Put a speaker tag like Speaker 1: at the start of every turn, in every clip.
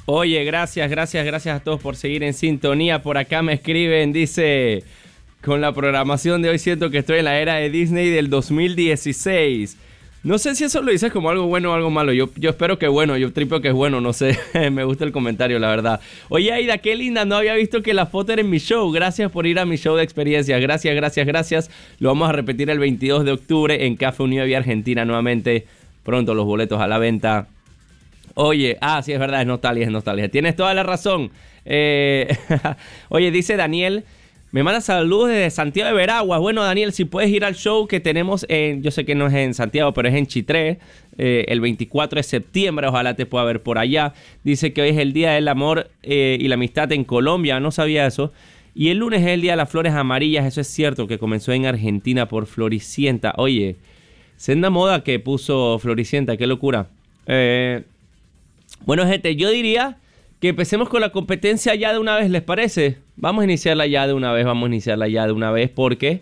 Speaker 1: Oye, gracias a todos por seguir en sintonía. Por acá me escriben, dice, con la programación de hoy siento que estoy en la era de Disney del 2016. No sé si eso lo dices como algo bueno o algo malo. Yo espero que bueno, yo tripeo que es bueno, no sé. Me gusta el comentario, la verdad. Oye, Aida, qué linda, no había visto que la foto era en mi show. Gracias por ir a mi show de experiencias. Gracias. Lo vamos a repetir el 22 de octubre en Café Unido Vía Argentina nuevamente. Pronto los boletos a la venta. Oye, sí, es verdad, es nostalgia. Tienes toda la razón. Oye, dice Daniel, me manda saludos desde Santiago de Veraguas. Bueno, Daniel, si puedes ir al show que tenemos yo sé que no es en Santiago, pero es en Chitré, el 24 de septiembre, ojalá te pueda ver por allá. Dice que hoy es el Día del Amor y la Amistad en Colombia, no sabía eso. Y el lunes es el Día de las Flores Amarillas, eso es cierto, que comenzó en Argentina por Floricienta. Oye, senda moda que puso Floricienta, qué locura. Bueno, gente, yo diría que empecemos con la competencia ya de una vez, ¿les parece? Vamos a iniciarla ya de una vez porque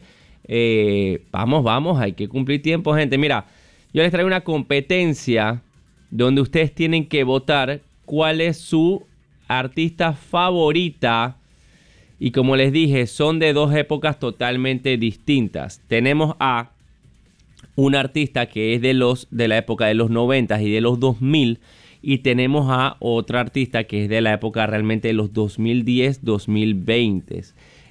Speaker 1: vamos, hay que cumplir tiempo, gente. Mira, yo les traigo una competencia donde ustedes tienen que votar cuál es su artista favorita. Y como les dije, son de dos épocas totalmente distintas. Tenemos a un artista que es de la época de los 90 y de los 2000. Y tenemos a otra artista que es de la época realmente de los 2010-2020.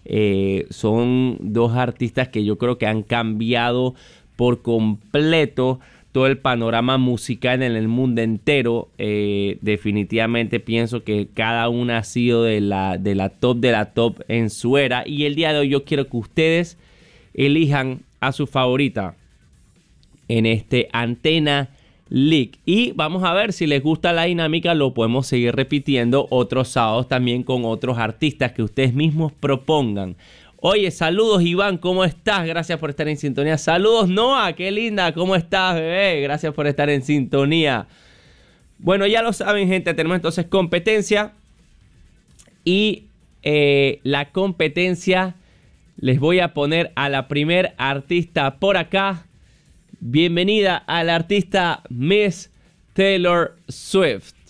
Speaker 1: Son dos artistas que yo creo que han cambiado por completo todo el panorama musical en el mundo entero. Definitivamente pienso que cada una ha sido de la top en su era. Y el día de hoy yo quiero que ustedes elijan a su favorita en este Antena League. Y vamos a ver si les gusta la dinámica. Lo podemos seguir repitiendo otros sábados también con otros artistas que ustedes mismos propongan. Oye, saludos Iván, ¿cómo estás? Gracias por estar en sintonía. Saludos Noah, qué linda, ¿cómo estás, bebé? Gracias por estar en sintonía. Bueno, ya lo saben, gente, tenemos entonces competencia. Y la competencia, les voy a poner a la primer artista por acá. Bienvenida a la artista Miss Taylor Swift.